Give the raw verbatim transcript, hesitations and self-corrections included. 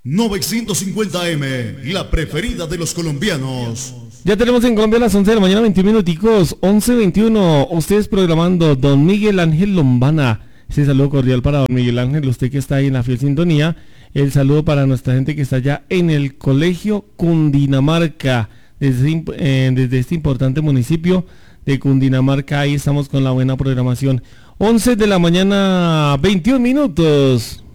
novecientos cincuenta eme, la preferida de los colombianos. Ya tenemos en Colombia a las once de la mañana, veintiún minuticos, once veintiuno. Ustedes programando Don Miguel Ángel Lombana. Ese saludo cordial para Don Miguel Ángel, usted que está ahí en la fiel sintonía. El saludo para nuestra gente que está allá en el Colegio Cundinamarca, desde, eh, desde este importante municipio de Cundinamarca. Ahí estamos con la buena programación. once de la mañana, veintiún minutos.